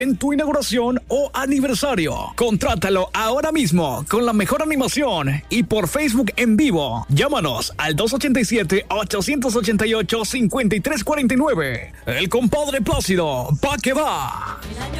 en tu inauguración o aniversario. Contrátalo ahora mismo con la mejor animación y por Facebook en vivo. Llámanos al 287-888-5349. El compadre Plácido, pa' que va.